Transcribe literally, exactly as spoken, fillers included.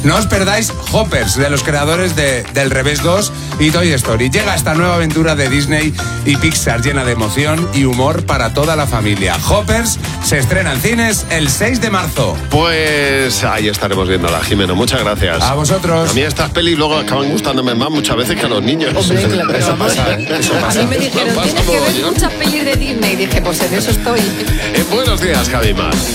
No os perdáis Hoppers, de los creadores de Del Revés dos y Toy Story. Llega esta nueva aventura de Disney y Pixar llena de emoción y humor para toda la familia. Hoppers se estrena en cines el seis de marzo. Pues ahí estaremos viéndola, Jimeno. Muchas gracias. A vosotros. A mí estas pelis luego acaban gustándome más muchas veces que a los niños. Hombre, claro, Eso pasa, ¿eh? Eso pasa. A mí me dijeron, Pasa tienes que ver mogollón. muchas pelis de Disney. Y dije, pues en eso estoy. Eh, buenos días, Javi Mar.